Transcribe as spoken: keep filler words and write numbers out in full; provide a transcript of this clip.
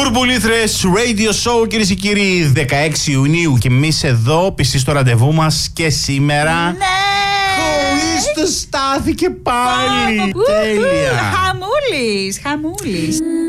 Μπουλμπουλήθρες Radio Show, κυρίες και κύριοι, δεκαέξι Ιουνίου και εμείς εδώ πιστοί στο ραντεβού μας και σήμερα. Ναι! Ο Ίστος στάθηκε πάλι. Τέλεια. Χαμούλης, χαμούλης.